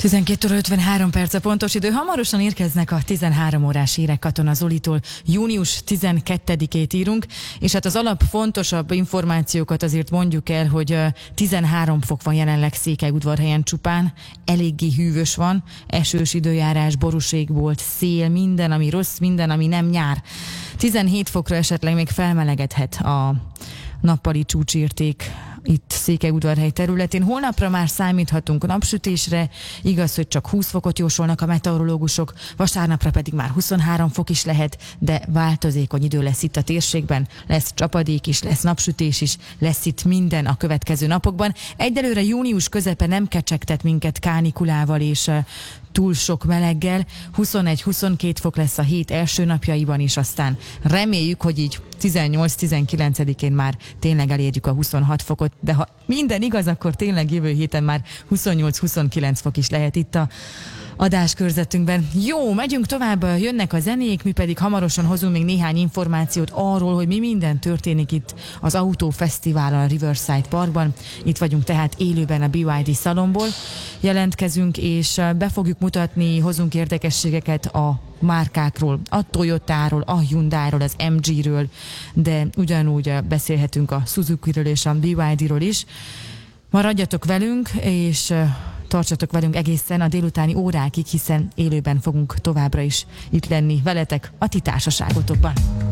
12 óra 53 perc a pontos idő. Hamarosan érkeznek a 13 órás hírek Katona Zolitól. Június 12-ét írunk, és hát az fontosabb információkat azért mondjuk el, hogy 13 fok van jelenleg Székelyudvarhelyen csupán, eléggé hűvös van, esős időjárás, borúség volt, szél, minden, ami rossz, minden, ami nem nyár. 17 fokra esetleg még felmelegedhet a nappali csúcsérték itt Székelyudvarhely területén. Holnapra már számíthatunk napsütésre, igaz, hogy csak 20 fokot jósolnak a meteorológusok, vasárnapra pedig már 23 fok is lehet, de változékony idő lesz itt a térségben, lesz csapadék is, lesz napsütés is, lesz itt minden a következő napokban. Egyelőre június közepe nem kecsegtet minket kánikulával és túl sok meleggel, 21-22 fok lesz a hét első napjaiban is, aztán reméljük, hogy így 18-19-én már tényleg elérjük a 26 fokot, de ha minden igaz, akkor tényleg jövő héten már 28-29 fok is lehet itt a adáskörzetünkben. Jó, megyünk tovább, jönnek a zenék, mi pedig hamarosan hozunk még néhány információt arról, hogy mi minden történik itt az Autófesztiválon a Riverside Parkban. Itt vagyunk tehát élőben a BYD szalomból. Jelentkezünk, és be fogjuk mutatni, hozunk érdekességeket a márkákról, a Toyotáról, a Hyundairól, az MG-ről, de ugyanúgy beszélhetünk a Suzuki-ről és a BYD-ról is. Maradjatok velünk, és tartsatok velünk egészen a délutáni órákig, hiszen élőben fogunk továbbra is itt lenni veletek a ti társaságotokban.